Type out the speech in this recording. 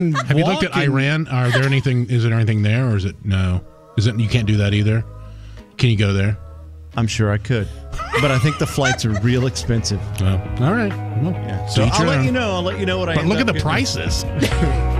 Have you looked at Iran? Is there anything there, or is it no? Is it you can't do that either? Can you go there? I'm sure I could, but I think the flights are real expensive. All right. Well, yeah. So I'll let you know. I'll let you know what I. But look at the prices.